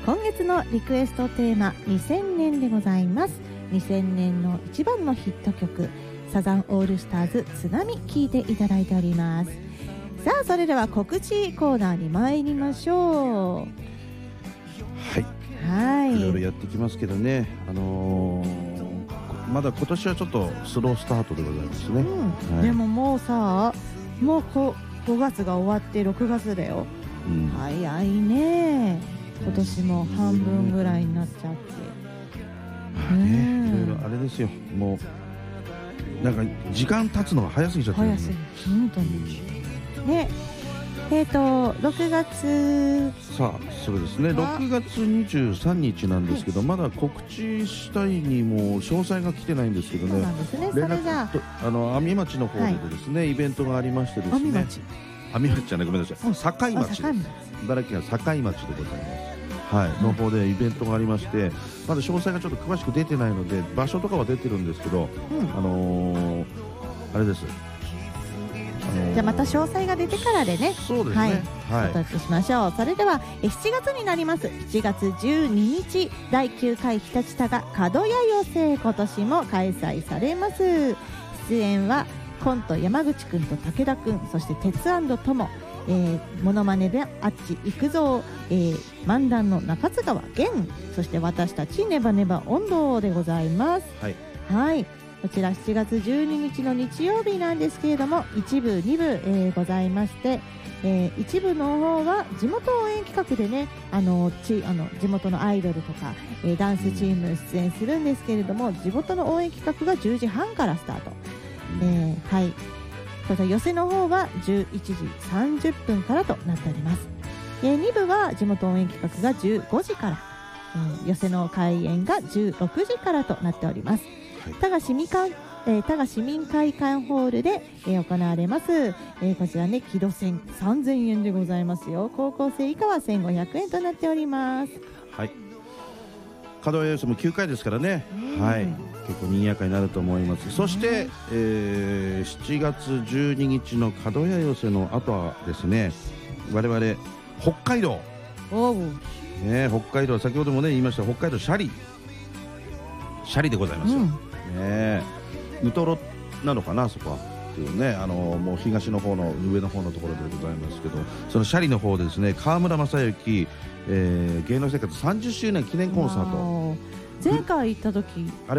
今月のリクエストテーマ2000年でございます。2000年の一番のヒット曲サザンオールスターズ津波聴いていただいております。さあそれでは告知コーナーに参りましょう。 はい、いろいろやってきますけどね、まだ今年はちょっとスロースタートでございますね、 でももうさ、もう5月が終わって6月だよ、早いね。今年も半分ぐらいになっちゃって、 いろいろあれですよ。もうなんか時間経つのが早すぎちゃってる。 早すぎ本当にね。6月さあそれですね、6月23日なんですけど、まだ告知したいにも詳細が来てないんですけどね。 そうなんですね。それじゃあ阿見町の方でですね、イベントがありましてですね、阿見町じゃない、ごめんなさい、境町、茨城県境町でございます。の方でイベントがありまして、まだ詳細がちょっと詳しく出てないので、場所とかは出てるんですけど、あれです。 じゃあまた詳細が出てからでね、 そうですね、 お届けしましょう。それでは7月になります。7月12日第9回日立多賀角谷寄せ、今年も開催されます。出演はコント山口くんと武田くん、そして鉄&友、モノマネであっち行くぞ、漫談の中津川源、そして私たちネバネバ音頭でございます。こちら7月12日の日曜日なんですけれども、1部2部、ございまして、一部の方は地元応援企画でね、地元のアイドルとか、ダンスチーム出演するんですけれども、地元の応援企画が10時半からスタート、そして寄せの方は11時30分からとなっております。2部は地元応援企画が15時から、寄せの開演が16時からとなっております。多賀市民会館ホールで、行われます。こちらね、木戸線3000円でございますよ。高校生以下は1500円となっております。 角谷寄せも9回ですからね、結構賑やかになると思います。そして、7月12日の角谷寄せの後はですね、我々北海道、北海道、先ほどもね言いました、北海道斜里でございますよ、ウトロなのかな、そこはっていうね、もう東の方の上の方のところでございますけど、その斜里の方でですね、川村正幸、芸能生活30周年記念コンサート、 前回行った時